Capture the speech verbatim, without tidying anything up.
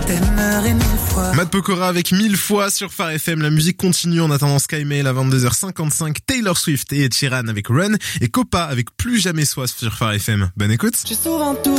t'aimerai mille fois. Matt Pokora avec mille fois sur Phare F M. La musique continue en attendant Skymail à vingt-deux heures cinquante-cinq. Taylor Swift et Ed Sheeran avec Run. Et Copa avec Plus Jamais Soi sur Phare F M. Bonne écoute. J'ai souvent tout